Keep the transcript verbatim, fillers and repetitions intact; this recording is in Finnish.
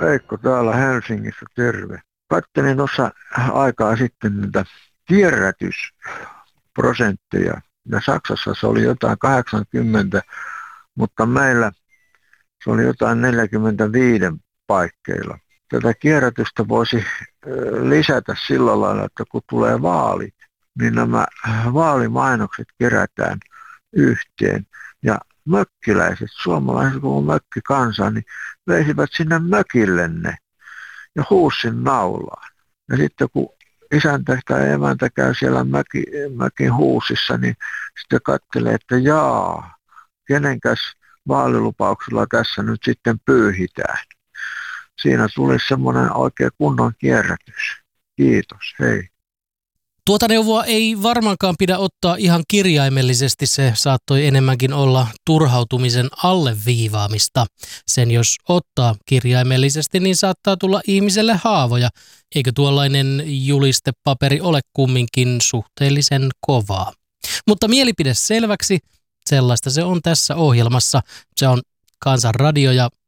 Veikko täällä Helsingissä, terve. Katselin tuossa aikaa sitten niitä kierrätysprosentteja. Ja Saksassa se oli jotain kahdeksankymmentä, mutta meillä se oli jotain neljäkymmentäviisi paikkeilla. Tätä kierrätystä voisi lisätä sillä lailla, että kun tulee vaalit, niin nämä vaalimainokset kerätään yhteen. Ja mökkiläiset, suomalaiset kuin mökkikansa, niin veisivät sinne mökille ne ja huussin naulaan. Ja sitten kun isäntä tai emäntä käy siellä möki, mökin huusissa, niin sitten katselee, että jaa, kenenkäs vaalilupauksella tässä nyt sitten pyyhitään. Siinä tulisi semmoinen oikein kunnon kierrätys. Kiitos, hei. Tuota neuvoa ei varmaankaan pidä ottaa ihan kirjaimellisesti, se saattoi enemmänkin olla turhautumisen alleviivaamista. Sen jos ottaa kirjaimellisesti, niin saattaa tulla ihmiselle haavoja. Eikö tuollainen julistepaperi ole kumminkin suhteellisen kovaa? Mutta mielipide selväksi, sellaista se on tässä ohjelmassa. Se on Kansan Radio ja